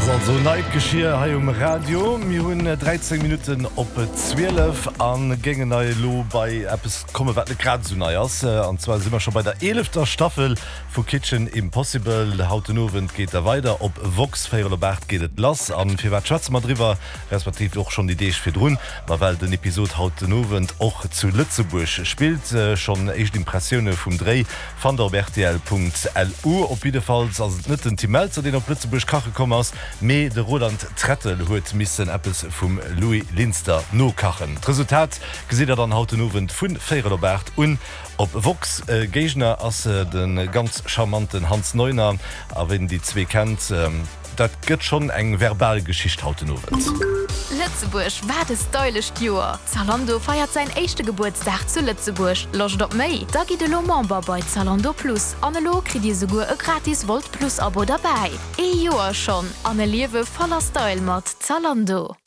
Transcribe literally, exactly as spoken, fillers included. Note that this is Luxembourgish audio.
Also Neidgeschirr ha um Radio mir hun dreizehn Minuten op zwölf an gegen lo bei Apps komme wat grad zu naiers an zwar sind wir schon bei der elfter Staffel vu Kitchen Impossible hautenowen geht er weiter op Vox Feierlerbert gehtt lass an fir wat Schatz mal drüber respektiv auch schon die Idee fir run weil den Episode hautenowen och zu Lützeburg spielt äh, schon echt Impressionen vum Dreh van der rtl punkt lu op jedefalls als net den Team Melzer den op Lützeburg kache kom aus me de Roland Trettel huet missen Appes vum Louis Linster no kachen. Resultat gesit er dann hautenowen vun Feierlerbert un op Vox äh, Gegner ass äh, den ganz charmanten Hans Neuner a wenn die zwee kennt ähm, dat gëtt schon eng verbal Geschicht hautenowen. Lützeburg war de steilech Joer. Zalando feiert sein echte Geburtstag zu Lützeburg. Loch dort méi. Da gi de lo Member bei Zalando Plus. Anlo krit Di segur e gratis Volt Plus Abo dabei. E Joer schon an e Liewe voller Style mat Zalando.